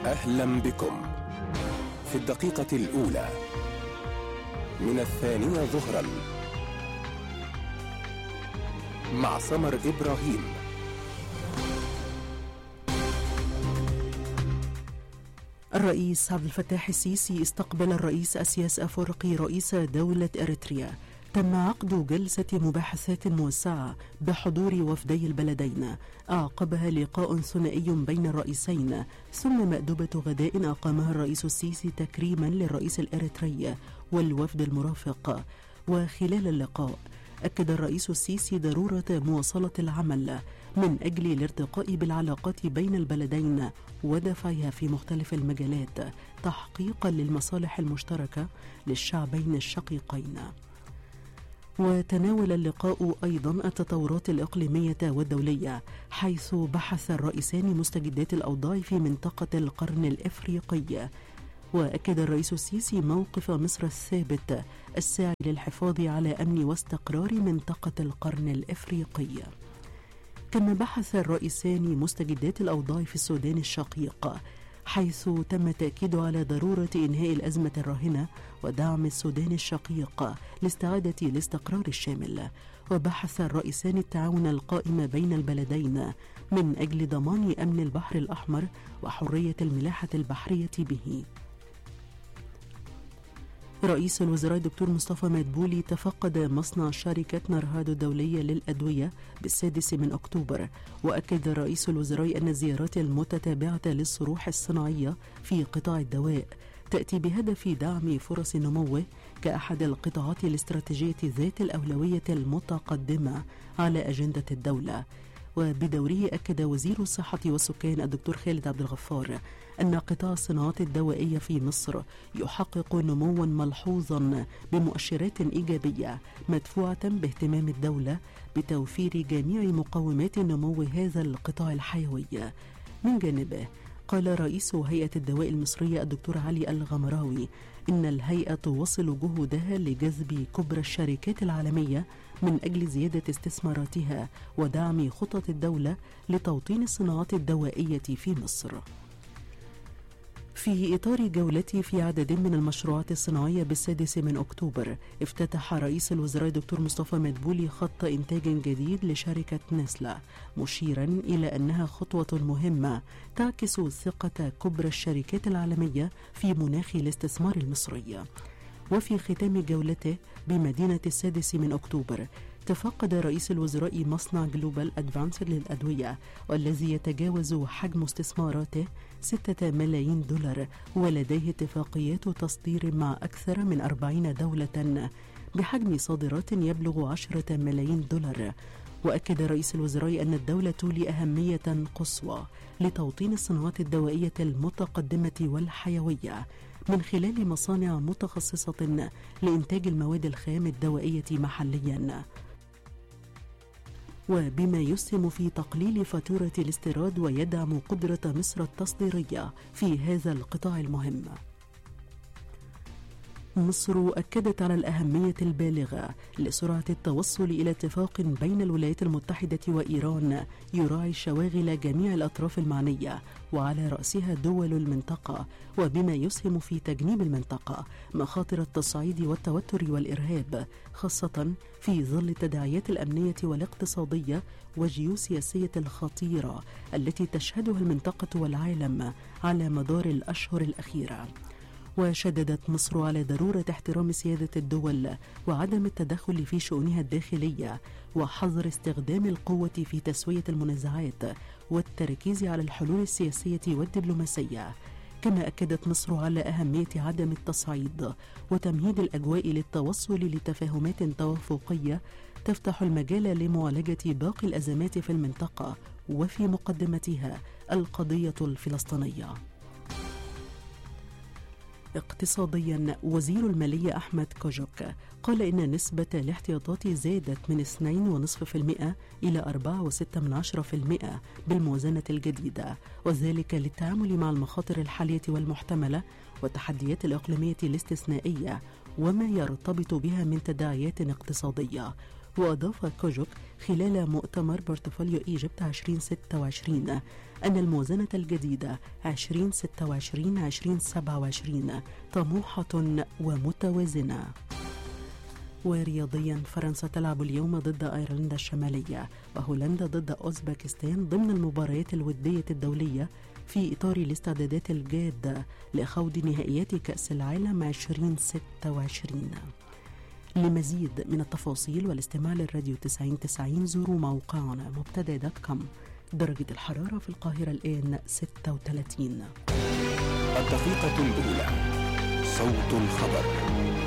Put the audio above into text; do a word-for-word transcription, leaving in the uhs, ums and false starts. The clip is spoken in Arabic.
أهلا بكم في الدقيقة الأولى من الثانية ظهرا مع سمر إبراهيم. الرئيس عبد الفتاح السيسي استقبل الرئيس أسياس أفورقي رئيس دولة إريتريا. تم عقد جلسة مباحثات موسعة بحضور وفدي البلدين، أعقبها لقاء ثنائي بين الرئيسين، ثم مأدبة غداء أقامها الرئيس السيسي تكريما للرئيس الإريتري والوفد المرافق. وخلال اللقاء أكد الرئيس السيسي ضرورة مواصلة العمل من أجل الارتقاء بالعلاقات بين البلدين ودفعها في مختلف المجالات تحقيقا للمصالح المشتركة للشعبين الشقيقين. وتناول اللقاء أيضا التطورات الإقليمية والدولية، حيث بحث الرئيسان مستجدات الأوضاع في منطقة القرن الإفريقي. وأكد الرئيس السيسي موقف مصر الثابت الساعي للحفاظ على أمن واستقرار منطقة القرن الإفريقي. كما بحث الرئيسان مستجدات الأوضاع في السودان الشقيق، حيث تم التأكيد على ضرورة إنهاء الأزمة الراهنة ودعم السودان الشقيق لاستعادة الاستقرار الشامل. وبحث الرئيسان التعاون القائم بين البلدين من أجل ضمان أمن البحر الأحمر وحرية الملاحة البحرية به. رئيس الوزراء دكتور مصطفى مدبولي تفقد مصنع شركة نرهادو الدولية للأدوية بالسادس من أكتوبر. وأكد رئيس الوزراء أن الزيارات المتتابعة للصروح الصناعية في قطاع الدواء تأتي بهدف دعم فرص نموه كأحد القطاعات الاستراتيجية ذات الأولوية المتقدمة على أجندة الدولة. وبدوره أكد وزير الصحة والسكان الدكتور خالد عبد الغفار أن قطاع الصناعات الدوائية في مصر يحقق نموا ملحوظا بمؤشرات إيجابية مدفوعة باهتمام الدولة بتوفير جميع مقومات نمو هذا القطاع الحيوي. من جانبه قال رئيس هيئة الدواء المصرية الدكتور علي الغمراوي إن الهيئة تواصل جهودها لجذب كبرى الشركات العالمية من أجل زيادة استثماراتها ودعم خطط الدولة لتوطين الصناعات الدوائية في مصر. في إطار جولتي في عدد من المشروعات الصناعية بالسادس من أكتوبر، افتتح رئيس الوزراء دكتور مصطفى مدبولي خط إنتاج جديد لشركة نسلة، مشيرا إلى أنها خطوة مهمة تعكس ثقة كبرى الشركات العالمية في مناخ الاستثمار المصري. وفي ختام جولته بمدينة السادس من أكتوبر، تفقد رئيس الوزراء مصنع جلوبال أدفانسد للأدوية، والذي يتجاوز حجم استثماراته ستة ملايين دولار، ولديه اتفاقيات تصدير مع أكثر من أربعين دولة بحجم صادرات يبلغ عشرة ملايين دولار. وأكد رئيس الوزراء أن الدولة تولي أهمية قصوى لتوطين الصناعات الدوائية المتقدمة والحيوية من خلال مصانع متخصصة لإنتاج المواد الخام الدوائية محلياً، وبما يسهم في تقليل فاتورة الاستيراد ويدعم قدرة مصر التصديرية في هذا القطاع المهم. مصر أكدت على الأهمية البالغة لسرعة التوصل إلى اتفاق بين الولايات المتحدة وإيران يراعي شواغل جميع الأطراف المعنية وعلى رأسها دول المنطقة، وبما يسهم في تجنيب المنطقة مخاطر التصعيد والتوتر والإرهاب، خاصة في ظل التداعيات الأمنية والاقتصادية والجيوسياسية الخطيرة التي تشهدها المنطقة والعالم على مدار الأشهر الأخيرة. وشددت مصر على ضرورة احترام سيادة الدول وعدم التدخل في شؤونها الداخلية وحظر استخدام القوة في تسوية المنازعات والتركيز على الحلول السياسية والدبلوماسية. كما أكدت مصر على أهمية عدم التصعيد وتمهيد الأجواء للتوصل لتفاهمات توافقية تفتح المجال لمعالجة باقي الأزمات في المنطقة وفي مقدمتها القضية الفلسطينية. اقتصاديا، وزير المالية أحمد كوجوك قال إن نسبة الاحتياطات زادت من اثنين فاصلة خمسة بالمئة إلى أربعة فاصلة ستة بالمئة بالموازنة الجديدة، وذلك للتعامل مع المخاطر الحالية والمحتملة والتحديات الإقليمية الاستثنائية وما يرتبط بها من تداعيات اقتصادية. وأضاف كوجوك خلال مؤتمر بورتفوليو إيجيبت ألفين وستة وعشرين أن الموازنة الجديدة ألفين وستة وعشرين ألفين وسبعة وعشرين طموحة ومتوازنة. ورياضيا، فرنسا تلعب اليوم ضد أيرلندا الشمالية وهولندا ضد أوزبكستان ضمن المباريات الودية الدولية في إطار الاستعدادات الجادة لخوض نهائيات كأس العالم ألفين وستة وعشرين. لمزيد من التفاصيل والاستماع للراديو تسعين تسعين زوروا موقعنا مبتدا دوت كوم. درجة الحرارة في القاهرة الآن ستة وثلاثين. الدقيقة الأولى، صوت الخبر.